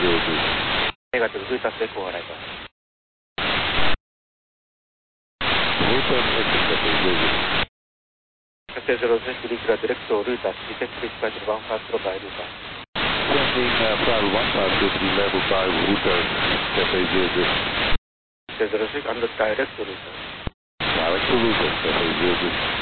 Negative, Ruta Seco arrival. Hotel exit Cafe 00. Cafe 06, Rigra Director, Ruta, detect dispatch 150 by Ruta. Sending file 153 level 5, Hotel Cafe 00. Cafe 06, under direct to Ruta. Direct to Ruta, Cafe 00.